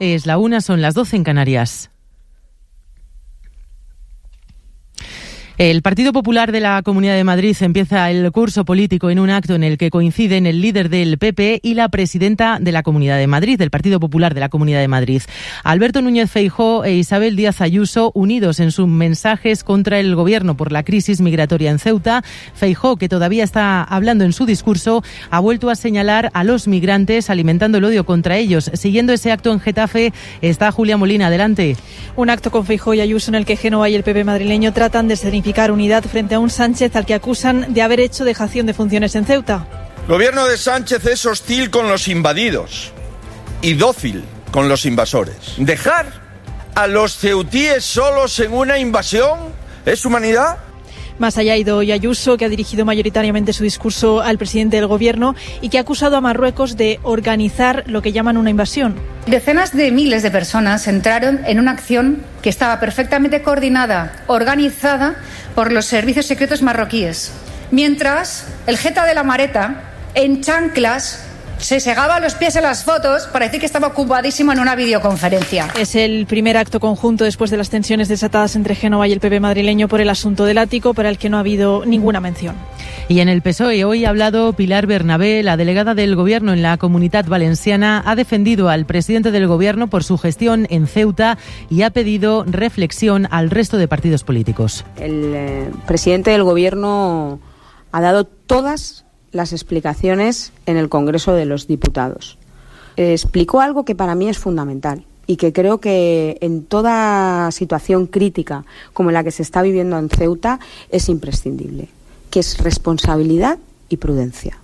Es la 1, son las 12 en Canarias. El Partido Popular de la Comunidad de Madrid empieza el curso político en un acto en el que coinciden el líder del PP y la presidenta de la Comunidad de Madrid, del Partido Popular de la Comunidad de Madrid. Alberto Núñez Feijóo e Isabel Díaz Ayuso, unidos en sus mensajes contra el Gobierno por la crisis migratoria en Ceuta. Feijóo, que todavía está hablando en su discurso, ha vuelto a señalar a los migrantes, alimentando el odio contra ellos. Siguiendo ese acto en Getafe está Julia Molina. Adelante. Un acto con Feijóo y Ayuso en el que Génova y el PP madrileño tratan de significar unidad frente a un Sánchez al que acusan de haber hecho dejación de funciones en Ceuta. El gobierno de Sánchez es hostil con los invadidos y dócil con los invasores. ¿Dejar a los ceutíes solos en una invasión es humanidad? Más allá ha ido hoy Ayuso, que ha dirigido mayoritariamente su discurso al presidente del Gobierno y que ha acusado a Marruecos de organizar lo que llaman una invasión. Decenas de miles de personas entraron en una acción que estaba perfectamente coordinada, organizada por los servicios secretos marroquíes, mientras el jeta de la Mareta, en chanclas, se segaba los pies en las fotos para decir que estaba ocupadísimo en una videoconferencia. Es el primer acto conjunto después de las tensiones desatadas entre Génova y el PP madrileño por el asunto del ático, para el que no ha habido ninguna mención. Y en el PSOE hoy ha hablado Pilar Bernabé, la delegada del Gobierno en la Comunitat Valenciana, ha defendido al presidente del Gobierno por su gestión en Ceuta y ha pedido reflexión al resto de partidos políticos. El presidente del Gobierno ha dado todas las explicaciones en el Congreso de los Diputados. Explicó algo que para mí es fundamental y que creo que en toda situación crítica como la que se está viviendo en Ceuta es imprescindible, que es responsabilidad y prudencia.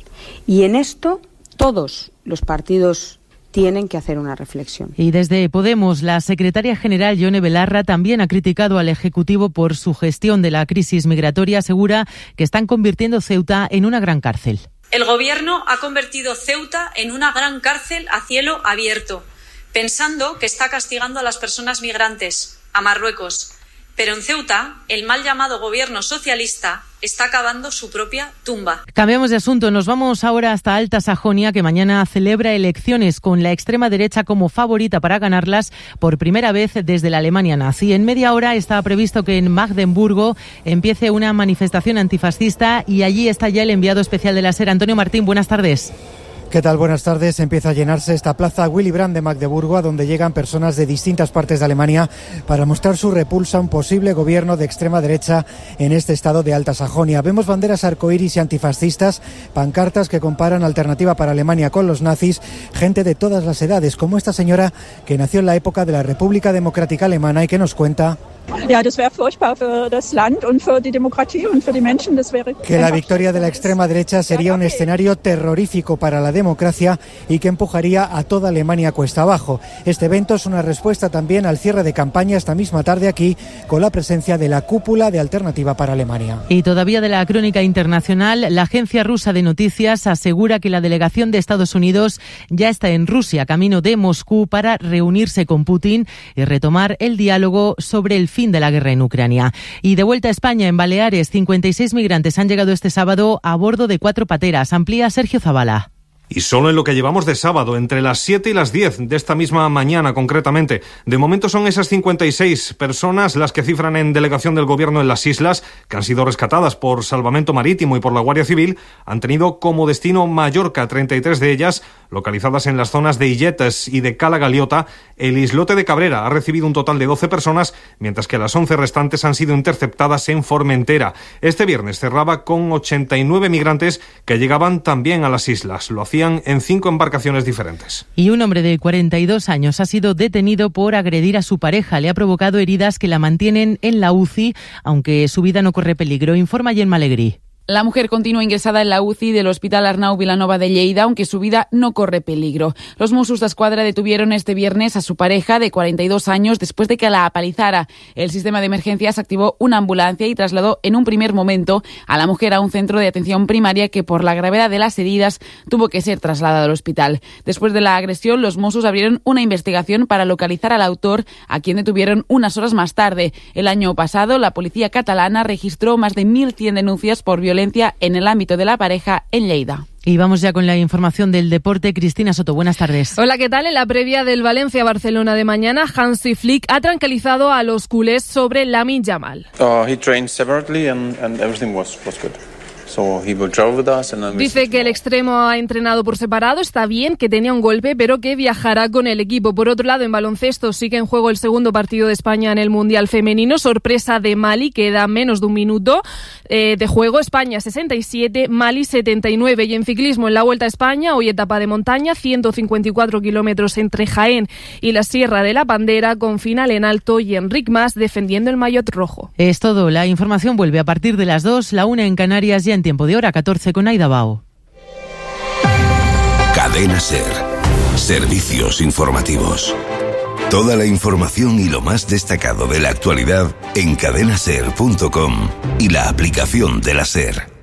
Y en esto todos los partidos tienen que hacer una reflexión. Y desde Podemos, la secretaria general Yone Belarra también ha criticado al Ejecutivo por su gestión de la crisis migratoria. Asegura que están convirtiendo Ceuta en una gran cárcel. El Gobierno ha convertido Ceuta en una gran cárcel a cielo abierto, pensando que está castigando a las personas migrantes, a Marruecos. Pero en Ceuta, el mal llamado gobierno socialista está cavando su propia tumba. Cambiamos de asunto. Nos vamos ahora hasta Alta Sajonia, que mañana celebra elecciones con la extrema derecha como favorita para ganarlas por primera vez desde la Alemania nazi. En media hora está previsto que en Magdeburgo empiece una manifestación antifascista y allí está ya el enviado especial de la SER, Antonio Martín. Buenas tardes. ¿Qué tal? Buenas tardes. Empieza a llenarse esta plaza Willy Brandt de Magdeburgo, a donde llegan personas de distintas partes de Alemania para mostrar su repulsa a un posible gobierno de extrema derecha en este estado de Alta Sajonia. Vemos banderas arcoíris y antifascistas, pancartas que comparan Alternativa para Alemania con los nazis, gente de todas las edades, como esta señora que nació en la época de la República Democrática Alemana y que nos cuenta que la victoria de la extrema derecha sería un escenario terrorífico para la democracia y que empujaría a toda Alemania cuesta abajo. Este evento es una respuesta también al cierre de campaña esta misma tarde aquí, con la presencia de la cúpula de Alternativa para Alemania. Y todavía de la crónica internacional, la agencia rusa de noticias asegura que la delegación de Estados Unidos ya está en Rusia, camino de Moscú, para reunirse con Putin y retomar el diálogo sobre el fin de la guerra en Ucrania. Y de vuelta a España, en Baleares, 56 migrantes han llegado este sábado a bordo de 4 pateras. Amplía Sergio Zabala. Y solo en lo que llevamos de sábado, entre las 7 y las 10 de esta misma mañana concretamente. De momento son esas 56 personas las que cifran en delegación del Gobierno en las islas, que han sido rescatadas por Salvamento Marítimo y por la Guardia Civil. Han tenido como destino Mallorca, 33 de ellas localizadas en las zonas de Illetes y de Cala Galiota. El islote de Cabrera ha recibido un total de 12 personas, mientras que las 11 restantes han sido interceptadas en Formentera. Este viernes cerraba con 89 migrantes que llegaban también a las islas. Lo hacían en 5 embarcaciones diferentes. Y un hombre de 42 años ha sido detenido por agredir a su pareja. Le ha provocado heridas que la mantienen en la UCI, aunque su vida no corre peligro. Informa Gemma Alegrí. La mujer continúa ingresada en la UCI del Hospital Arnau Vilanova de Lleida, aunque su vida no corre peligro. Los Mossos d'Esquadra detuvieron este viernes a su pareja de 42 años después de que la apalizara. El sistema de emergencias activó una ambulancia y trasladó en un primer momento a la mujer a un centro de atención primaria que, por la gravedad de las heridas, tuvo que ser trasladada al hospital. Después de la agresión, los Mossos abrieron una investigación para localizar al autor, a quien detuvieron unas horas más tarde. El año pasado, la policía catalana registró más de 1.100 denuncias por violencia en el ámbito de la pareja en Lleida. Y vamos ya con la información del deporte. Cristina Soto, buenas tardes. Hola, ¿qué tal? En la previa del Valencia-Barcelona de mañana, Hansi Flick ha tranquilizado a los culés sobre Lamine Yamal. He trained separately and everything was good. Dice que el extremo ha entrenado por separado, está bien, que tenía un golpe, pero que viajará con el equipo. Por otro lado, en baloncesto sigue en juego el segundo partido de España en el Mundial Femenino. Sorpresa de Mali, queda menos de un minuto de juego. España 67, Mali 79. Y en ciclismo, en la Vuelta a España, hoy etapa de montaña, 154 kilómetros entre Jaén y la Sierra de la Bandera, con final en alto y Enric Mas defendiendo el maillot rojo. Es todo. La información vuelve a partir de las 2, la 1 en Canarias, ya en tiempo de hora 14 con Aida Bao. Cadena SER. Servicios informativos. Toda la información y lo más destacado de la actualidad en cadenaser.com y la aplicación de la SER.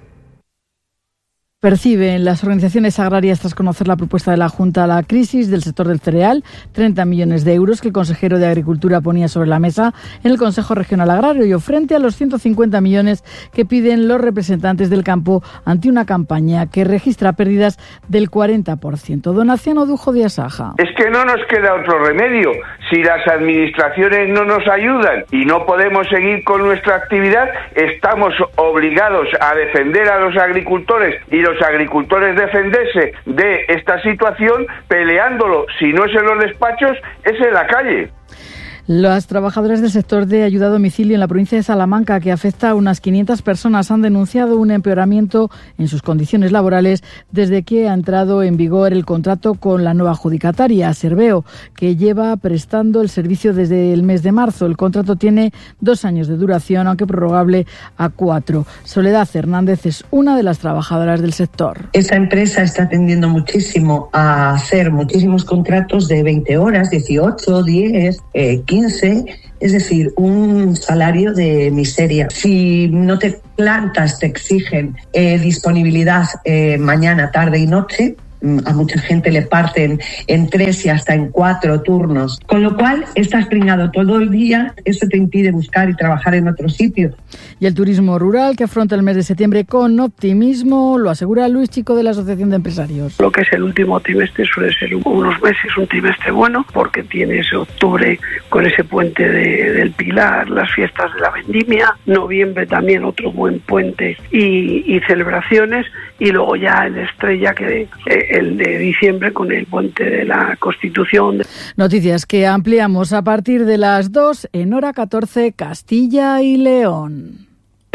Perciben las organizaciones agrarias tras conocer la propuesta de la Junta a la crisis del sector del cereal, 30 millones de euros que el consejero de Agricultura ponía sobre la mesa en el Consejo Regional Agrario, frente a los 150 millones que piden los representantes del campo ante una campaña que registra pérdidas del 40%. Donación Dujo de Asaja. Es que no nos queda otro remedio. Si las administraciones no nos ayudan y no podemos seguir con nuestra actividad, estamos obligados a defender a los agricultores y los agricultores defenderse de esta situación peleándolo. Si no es en los despachos, es en la calle. Las trabajadoras del sector de ayuda a domicilio en la provincia de Salamanca, que afecta a unas 500 personas, han denunciado un empeoramiento en sus condiciones laborales desde que ha entrado en vigor el contrato con la nueva adjudicataria, Serveo, que lleva prestando el servicio desde el mes de marzo. El contrato tiene 2 años de duración, aunque prorrogable a 4. Soledad Hernández es una de las trabajadoras del sector. Esa empresa está tendiendo muchísimo a hacer muchísimos contratos de 20 horas, 18, 10, 15, es decir, un salario de miseria. Si no te plantas, te exigen disponibilidad mañana, tarde y noche. A mucha gente le parten en 3 y hasta en 4 turnos, con lo cual estás pringado todo el día. Eso te impide buscar y trabajar en otro sitio. Y el turismo rural, que afronta el mes de septiembre con optimismo, lo asegura Luis Chico de la Asociación de Empresarios. Lo que es el último trimestre suele ser unos meses, un trimestre bueno, porque tienes octubre con ese puente del Pilar, las fiestas de la vendimia, noviembre también otro buen puente y celebraciones, y luego ya el estrella que el de diciembre con el puente de la Constitución. Noticias que ampliamos a partir de las 2 en hora 14, Castilla y León.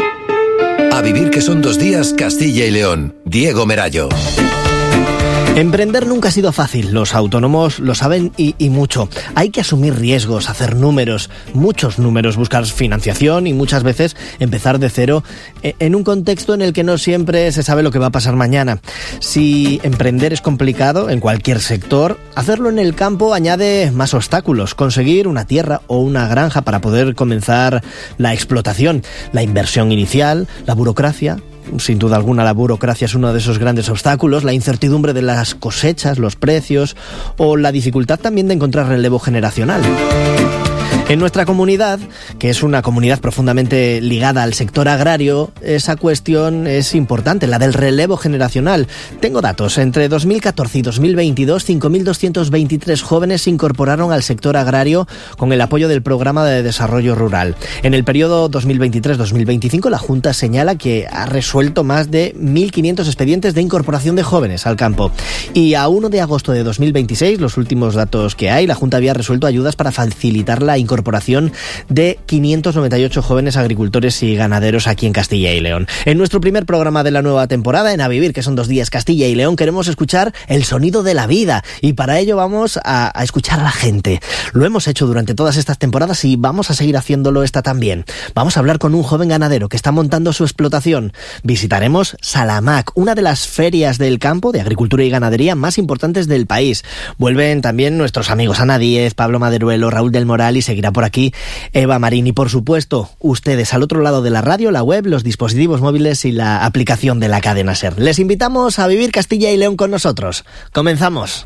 A vivir que son 2 días, Castilla y León. Diego Merallo. Emprender nunca ha sido fácil, los autónomos lo saben y mucho. Hay que asumir riesgos, hacer números, muchos números, buscar financiación y muchas veces empezar de cero en un contexto en el que no siempre se sabe lo que va a pasar mañana. Si emprender es complicado en cualquier sector, hacerlo en el campo añade más obstáculos. Conseguir una tierra o una granja para poder comenzar la explotación, la inversión inicial, la burocracia. Sin duda alguna, la burocracia es uno de esos grandes obstáculos, la incertidumbre de las cosechas, los precios o la dificultad también de encontrar relevo generacional. En nuestra comunidad, que es una comunidad profundamente ligada al sector agrario, esa cuestión es importante, la del relevo generacional. Tengo datos. Entre 2014 y 2022, 5.223 jóvenes se incorporaron al sector agrario con el apoyo del Programa de Desarrollo Rural. En el periodo 2023-2025, la Junta señala que ha resuelto más de 1.500 expedientes de incorporación de jóvenes al campo. Y a 1 de agosto de 2026, los últimos datos que hay, la Junta había resuelto ayudas para facilitar la incorporación de 598 jóvenes agricultores y ganaderos aquí en Castilla y León. En nuestro primer programa de la nueva temporada, en A Vivir, que son 2 días Castilla y León, queremos escuchar el sonido de la vida y para ello vamos a escuchar a la gente. Lo hemos hecho durante todas estas temporadas y vamos a seguir haciéndolo esta también. Vamos a hablar con un joven ganadero que está montando su explotación. Visitaremos Salamac, una de las ferias del campo de agricultura y ganadería más importantes del país. Vuelven también nuestros amigos Ana Díez, Pablo Maderuelo, Raúl del Moral y seguirá por aquí Eva Marín. Y por supuesto, ustedes al otro lado de la radio, la web, los dispositivos móviles y la aplicación de la cadena SER. Les invitamos a vivir Castilla y León con nosotros. Comenzamos.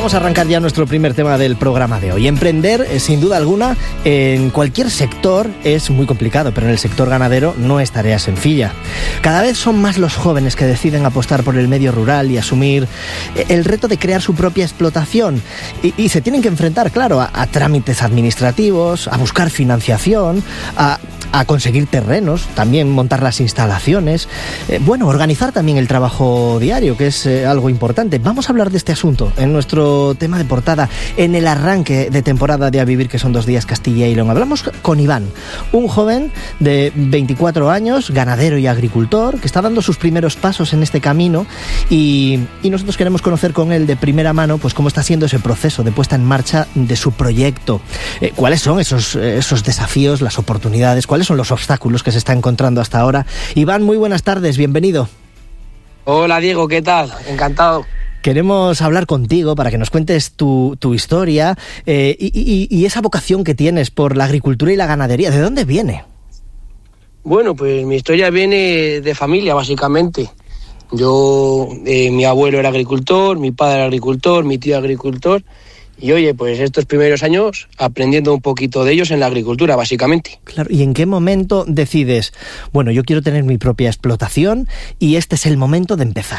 vamos a arrancar ya nuestro primer tema del programa de hoy. Emprender, sin duda alguna, en cualquier sector es muy complicado, pero en el sector ganadero no es tarea sencilla. Cada vez son más los jóvenes que deciden apostar por el medio rural y asumir el reto de crear su propia explotación. Y se tienen que enfrentar, claro, a trámites administrativos, a buscar financiación, a conseguir terrenos, también montar las instalaciones, organizar también el trabajo diario, que es algo importante. Vamos a hablar de este asunto en nuestro tema de portada, en el arranque de temporada de A Vivir, que son 2 días Castilla y León. Hablamos con Iván, un joven de 24 años, ganadero y agricultor, que está dando sus primeros pasos en este camino y nosotros queremos conocer con él de primera mano pues cómo está siendo ese proceso de puesta en marcha de su proyecto. ¿Cuáles son esos desafíos, las oportunidades? ¿Cuáles son los obstáculos que se está encontrando hasta ahora? Iván, muy buenas tardes, bienvenido. Hola Diego, ¿qué tal? Encantado. Queremos hablar contigo para que nos cuentes tu historia y esa vocación que tienes por la agricultura y la ganadería. ¿De dónde viene? Bueno, pues mi historia viene de familia, básicamente. Mi abuelo era agricultor, mi padre era agricultor, mi tío agricultor. Y oye, pues estos primeros años aprendiendo un poquito de ellos en la agricultura, básicamente. Claro, ¿y en qué momento decides, bueno, yo quiero tener mi propia explotación y este es el momento de empezar?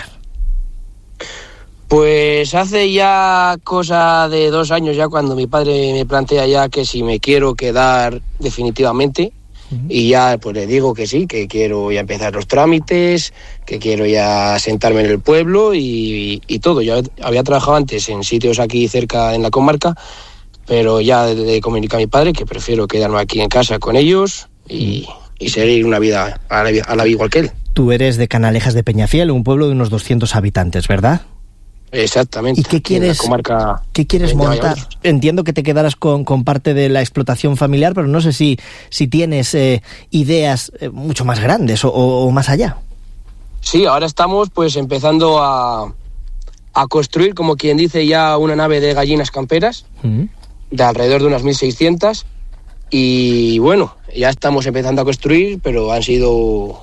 Pues hace ya cosa de 2 años ya cuando mi padre me plantea ya que si me quiero quedar definitivamente, y ya pues le digo que sí, que quiero ya empezar los trámites, que quiero ya sentarme en el pueblo y todo. Yo había trabajado antes en sitios aquí cerca en la comarca, pero ya le comuniqué a mi padre que prefiero quedarme aquí en casa con ellos y seguir una vida a la vida igual que él. Tú eres de Canalejas de Peñafiel, un pueblo de unos 200 habitantes, ¿verdad? Exactamente. ¿Y qué quieres montar? Entiendo que te quedarás con parte de la explotación familiar, pero no sé si tienes ideas mucho más grandes o más allá. Sí, ahora estamos pues empezando a construir, como quien dice, ya una nave de gallinas camperas de alrededor de unas 1.600 y bueno, ya estamos empezando a construir, pero han sido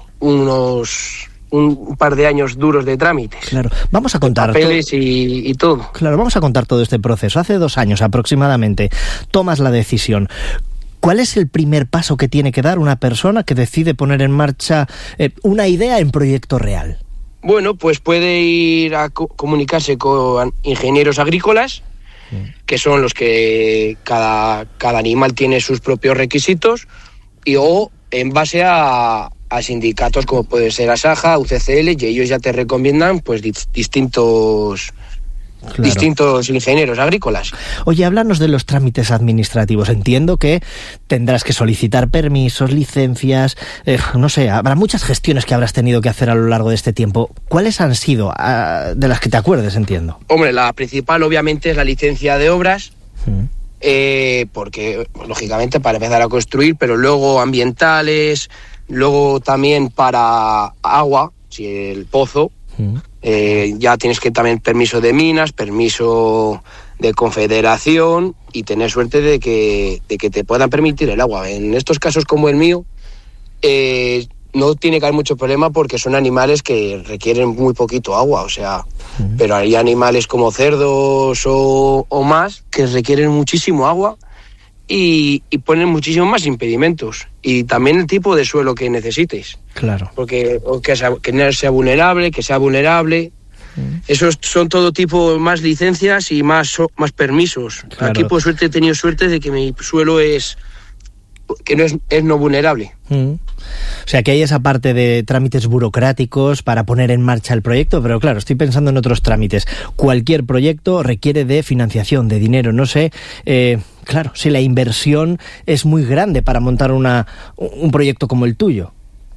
un par de años duros de trámites. Claro, vamos a contar papeles y todo. Claro, vamos a contar todo este proceso. Hace 2 años aproximadamente tomas la decisión. ¿Cuál es el primer paso que tiene que dar una persona que decide poner en marcha una idea en proyecto real? Bueno, pues puede ir a comunicarse con ingenieros agrícolas, que son los que cada animal tiene sus propios requisitos, o en base a sindicatos como puede ser Asaja, UCCL, y ellos ya te recomiendan pues distintos ingenieros agrícolas. Oye, háblanos de los trámites administrativos. Entiendo que tendrás que solicitar permisos, licencias, no sé, habrá muchas gestiones que habrás tenido que hacer a lo largo de este tiempo. ¿Cuáles han sido, de las que te acuerdes, entiendo? Hombre, la principal obviamente es la licencia de obras, porque lógicamente para empezar a construir, pero luego ambientales, luego también para agua, si el pozo, ya tienes que también permiso de minas, permiso de confederación y tener suerte de que te puedan permitir el agua. En estos casos como el mío, no tiene que haber mucho problema porque son animales que requieren muy poquito agua, o sea, pero hay animales como cerdos o más que requieren muchísimo agua y ponen muchísimo más impedimentos. Y también el tipo de suelo que necesitéis. Claro. Porque que no sea vulnerable. Esos son todo tipo, más licencias y más permisos. Claro. Aquí por suerte he tenido suerte de que mi suelo es no vulnerable. O sea que hay esa parte de trámites burocráticos para poner en marcha el proyecto, pero claro, estoy pensando en otros trámites. Cualquier proyecto requiere de financiación, de dinero, no sé, claro, si la inversión es muy grande para montar un proyecto como el tuyo.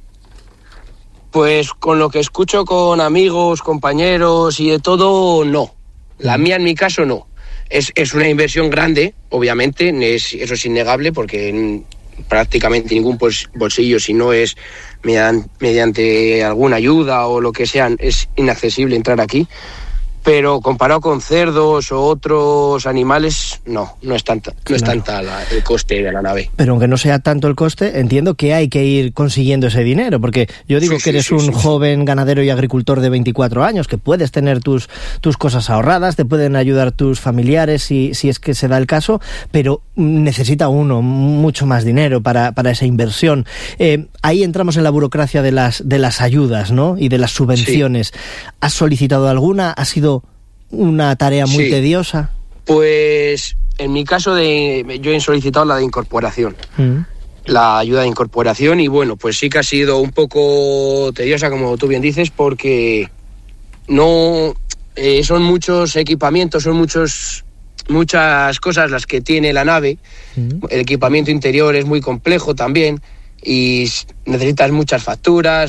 Pues con lo que escucho con amigos, compañeros y de todo, no. La mía en mi caso no. Es una inversión grande, obviamente, eso es innegable porque prácticamente ningún bolsillo, si no es mediante alguna ayuda o lo que sea, es inaccesible entrar aquí. pero comparado con cerdos o otros animales, no es tanta el coste de la nave. Pero aunque no sea tanto el coste, entiendo que hay que ir consiguiendo ese dinero, porque yo digo que eres un joven ganadero y agricultor de 24 años, que puedes tener tus cosas ahorradas, te pueden ayudar tus familiares si es que se da el caso, pero necesita uno mucho más dinero para esa inversión. Ahí entramos en la burocracia de las ayudas, ¿no? Y de las subvenciones. Sí. ¿Has solicitado alguna? ¿Ha sido una tarea muy tediosa? Pues en mi caso yo he solicitado la de incorporación, la ayuda de incorporación, y bueno, pues sí que ha sido un poco tediosa, como tú bien dices, porque no son muchos equipamientos, son muchas cosas las que tiene la nave. El equipamiento interior es muy complejo también y necesitas muchas facturas,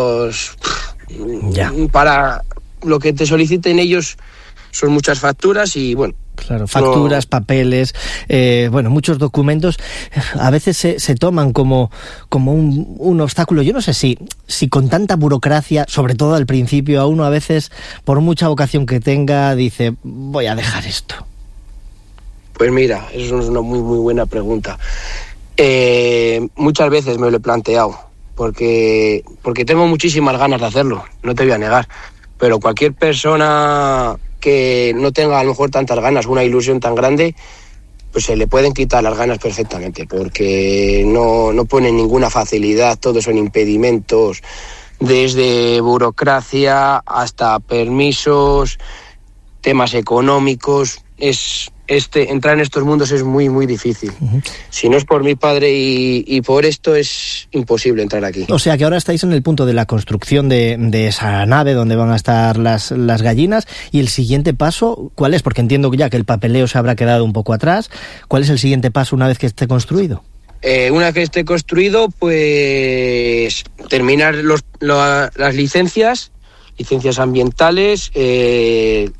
para lo que te soliciten ellos son muchas facturas y bueno. Claro, facturas, papeles, muchos documentos a veces se toman como un obstáculo. Yo no sé si con tanta burocracia, sobre todo al principio, a uno a veces, por mucha vocación que tenga, dice, voy a dejar esto. Pues mira, eso es una muy, muy buena pregunta. Muchas veces me lo he planteado, porque tengo muchísimas ganas de hacerlo, no te voy a negar, pero cualquier persona que no tenga a lo mejor tantas ganas, una ilusión tan grande, pues se le pueden quitar las ganas perfectamente, porque no ponen ninguna facilidad, todos son impedimentos, desde burocracia hasta permisos, temas económicos. Entrar en estos mundos es muy, muy difícil. Si no es por mi padre y por esto, es imposible entrar aquí. O sea que ahora estáis en el punto de la construcción de esa nave donde van a estar las gallinas, y el siguiente paso, ¿cuál es? Porque entiendo ya que el papeleo se habrá quedado un poco atrás. ¿Cuál es el siguiente paso una vez que esté construido? Una vez que esté construido, pues terminar las licencias ambientales, de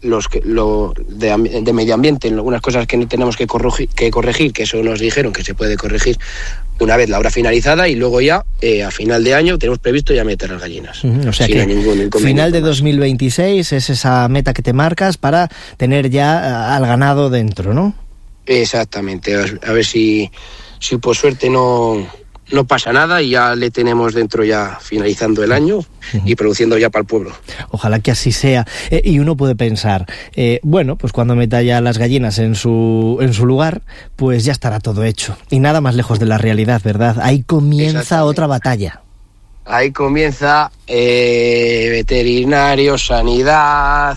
medio ambiente, algunas cosas que no tenemos que corregir, que eso nos dijeron que se puede corregir una vez la obra finalizada, y luego ya a final de año tenemos previsto ya meter las gallinas. O sea que final de 2026 es esa meta que te marcas para tener ya al ganado dentro, ¿no? Exactamente, a ver si por suerte no pasa nada y ya le tenemos dentro, ya finalizando el año y produciendo ya para el pueblo. Ojalá que así sea. Y uno puede pensar, pues cuando meta ya las gallinas en su lugar, pues ya estará todo hecho. Y nada más lejos de la realidad, ¿verdad? Ahí comienza otra batalla. Ahí comienza veterinario, sanidad,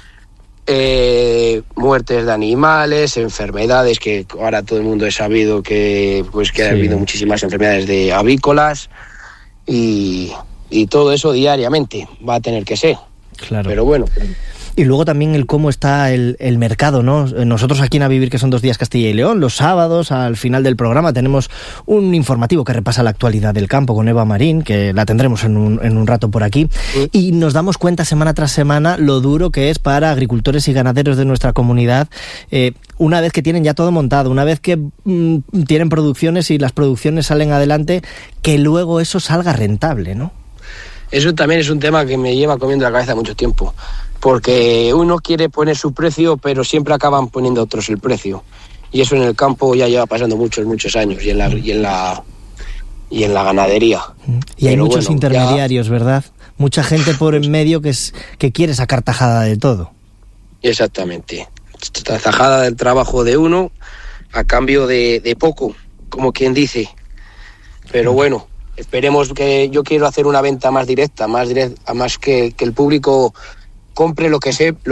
muertes de animales, enfermedades, que ahora todo el mundo ha sabido que ha habido muchísimas enfermedades de avícolas, y todo eso diariamente va a tener que ser. Claro. Pero bueno. Y luego también el cómo está el mercado, ¿no? Nosotros aquí en A Vivir, que son 2 días Castilla y León, los sábados, al final del programa, tenemos un informativo que repasa la actualidad del campo con Eva Marín, que la tendremos en un rato por aquí, y nos damos cuenta semana tras semana lo duro que es para agricultores y ganaderos de nuestra comunidad, una vez que tienen ya todo montado, una vez que tienen producciones y las producciones salen adelante, que luego eso salga rentable, ¿no? Eso también es un tema que me lleva comiendo la cabeza mucho tiempo, porque uno quiere poner su precio, pero siempre acaban poniendo otros el precio, y eso en el campo ya lleva pasando muchos años, y en la ganadería. Y hay muchos intermediarios, ¿verdad? Mucha gente por en medio que quiere sacar tajada de todo. Exactamente, tajada del trabajo de uno a cambio de poco, como quien dice. Pero bueno, esperemos que yo quiero hacer una venta más directa, más que el público compre un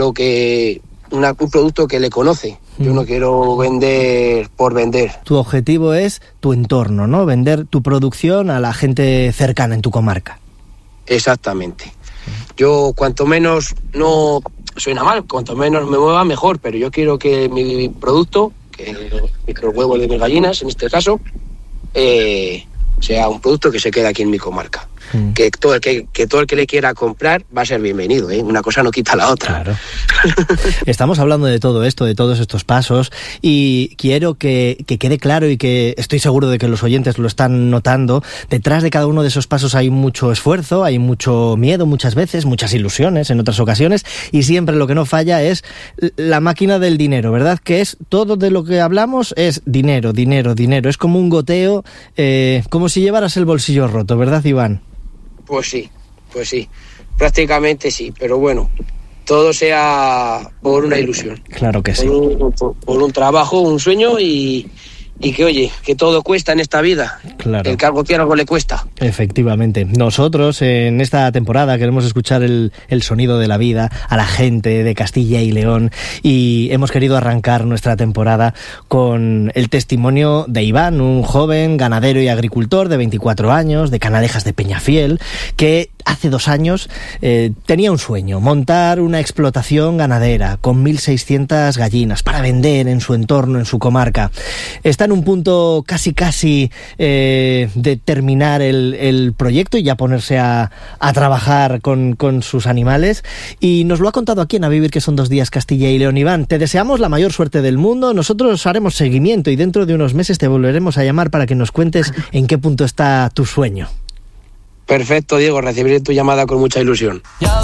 producto que le conoce. Yo no quiero vender por vender. Tu objetivo es tu entorno, ¿no? Vender tu producción a la gente cercana en tu comarca. Exactamente. Yo cuanto menos, no suena mal, cuanto menos me mueva mejor, pero yo quiero que mi producto, que los huevos de mis gallinas en este caso, sea un producto que se quede aquí en mi comarca. que todo el que le quiera comprar va a ser bienvenido, ¿eh? Una cosa no quita la otra. Claro. Estamos hablando de todo esto, de todos estos pasos, y quiero que quede claro, y que estoy seguro de que los oyentes lo están notando. Detrás de cada uno de esos pasos hay mucho esfuerzo, hay mucho miedo muchas veces, muchas ilusiones en otras ocasiones, y siempre lo que no falla es la máquina del dinero, ¿verdad? Que es todo de lo que hablamos, es dinero, dinero, dinero. Es como un goteo, como si llevaras el bolsillo roto, ¿verdad, Iván? Pues sí, prácticamente sí, pero bueno, todo sea por una ilusión. Claro que sí. Por un trabajo, un sueño y que, oye, que todo cuesta en esta vida. Claro. El que algo tiene, algo le cuesta. Efectivamente. Nosotros en esta temporada queremos escuchar el sonido de la vida a la gente de Castilla y León, y hemos querido arrancar nuestra temporada con el testimonio de Iván, un joven ganadero y agricultor de 24 años, de Canalejas de Peñafiel, que hace 2 años tenía un sueño: montar una explotación ganadera con 1.600 gallinas para vender en su entorno, en su comarca. Está en un punto casi de terminar el proyecto y ya ponerse a trabajar con sus animales, y nos lo ha contado aquí en A Vivir, que son 2 días Castilla y León. Iván, te deseamos la mayor suerte del mundo. Nosotros haremos seguimiento y dentro de unos meses te volveremos a llamar para que nos cuentes en qué punto está tu sueño. Perfecto, Diego, recibiré tu llamada con mucha ilusión.